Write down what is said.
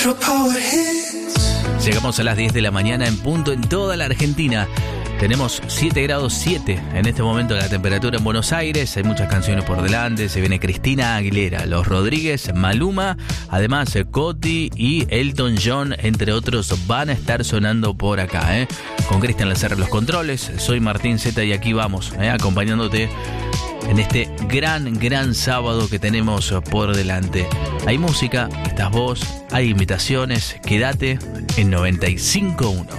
Llegamos a las 10 de la mañana en punto en toda la Argentina. Tenemos 7 grados 7 en este momento la temperatura en Buenos Aires. Hay muchas canciones por delante. Se viene Cristina Aguilera, Los Rodríguez, Maluma. Además, Coti y Elton John, entre otros, van a estar sonando por acá. Con Cristian Lacerra en los controles. Soy Martín Zeta y aquí vamos, acompañándote en este gran sábado que tenemos por delante. Hay música, estás vos, hay invitaciones. Quédate en 95.1.